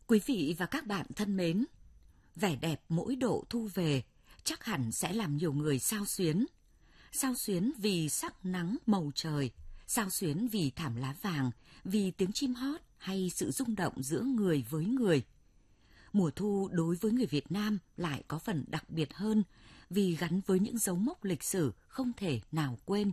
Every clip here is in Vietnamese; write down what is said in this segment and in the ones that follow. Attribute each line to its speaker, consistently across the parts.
Speaker 1: Quý vị và các bạn thân mến, vẻ đẹp mỗi độ thu về chắc hẳn sẽ làm nhiều người xao xuyến. Xao xuyến vì sắc nắng màu trời, xao xuyến vì thảm lá vàng, vì tiếng chim hót hay sự rung động giữa người với người. Mùa thu đối với người Việt Nam lại có phần đặc biệt hơn vì gắn với những dấu mốc lịch sử không thể nào quên.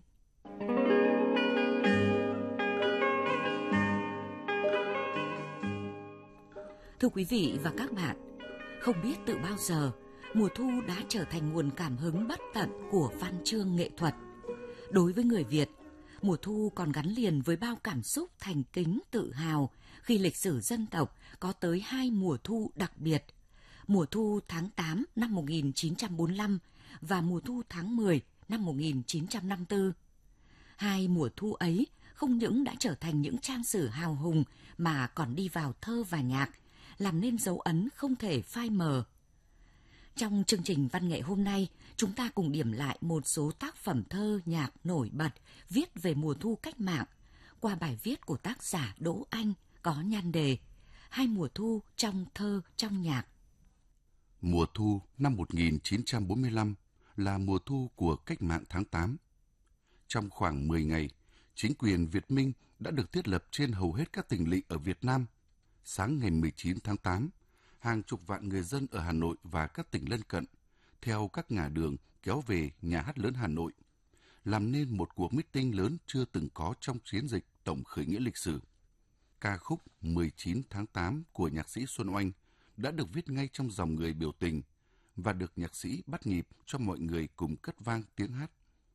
Speaker 1: Thưa quý vị và các bạn, không biết từ bao giờ, mùa thu đã trở thành nguồn cảm hứng bất tận của văn chương nghệ thuật. Đối với người Việt, mùa thu còn gắn liền với bao cảm xúc thành kính tự hào khi lịch sử dân tộc có tới 2 mùa thu đặc biệt, mùa thu tháng 8 năm 1945 và mùa thu tháng 10 năm 1954. 2 mùa thu ấy không những đã trở thành những trang sử hào hùng mà còn đi vào thơ và nhạc, làm nên dấu ấn không thể phai mờ. Trong chương trình văn nghệ hôm nay, chúng ta cùng điểm lại một số tác phẩm thơ nhạc nổi bật viết về mùa thu cách mạng qua bài viết của tác giả Đỗ Anh có nhan đề 2 mùa thu trong thơ trong nhạc.
Speaker 2: Mùa thu năm 1945 là mùa thu của cách mạng tháng 8. Trong khoảng 10 ngày, chính quyền Việt Minh đã được thiết lập trên hầu hết các tỉnh lỵ ở Việt Nam. Sáng ngày 19 tháng 8, hàng chục vạn người dân ở Hà Nội và các tỉnh lân cận theo các ngả đường kéo về Nhà hát lớn Hà Nội, làm nên một cuộc meeting lớn chưa từng có trong chiến dịch tổng khởi nghĩa lịch sử. Ca khúc 19 tháng 8 của nhạc sĩ Xuân Oanh đã được viết ngay trong dòng người biểu tình và được nhạc sĩ bắt nhịp cho mọi người cùng cất vang tiếng hát.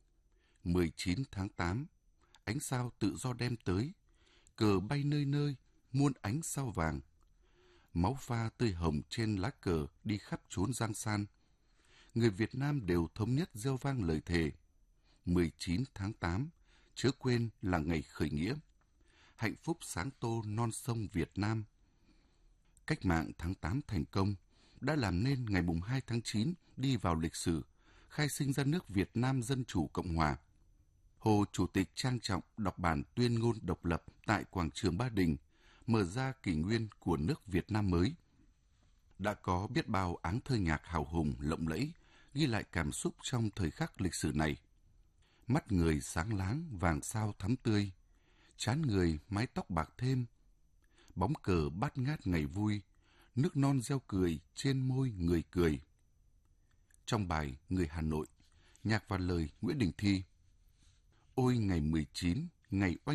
Speaker 2: 19 tháng 8, ánh sao tự do đem tới, cờ bay nơi nơi, muôn ánh sao vàng. Máu pha tươi hồng trên lá cờ đi khắp chốn giang san. Người Việt Nam đều thống nhất reo vang lời thề. 19 tháng 8, chớ quên là ngày khởi nghĩa. Hạnh phúc sáng tô non sông Việt Nam. Cách mạng tháng 8 thành công đã làm nên ngày 2 tháng 9 đi vào lịch sử, khai sinh ra nước Việt Nam Dân Chủ Cộng Hòa. Hồ Chủ tịch trang trọng đọc bản tuyên ngôn độc lập tại quảng trường Ba Đình, mở ra kỷ nguyên của nước Việt Nam mới. Đã có biết bao áng thơ nhạc hào hùng lộng lẫy ghi lại cảm xúc trong thời khắc lịch sử này. Mắt người sáng láng vàng sao thắm tươi, trán người mái tóc bạc thêm, bóng cờ bát ngát ngày vui, nước non reo cười trên môi người cười. Trong bài Người Hà Nội, nhạc và lời Nguyễn Đình Thi. Ôi ngày 19, ngày oanh